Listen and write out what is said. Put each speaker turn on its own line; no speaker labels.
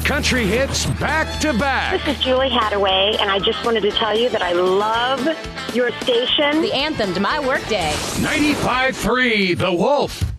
country hits back to back.
This is Julie Hadaway, and I just wanted to tell you that I love your station.
The anthem to my workday.
95.3 The Wolf.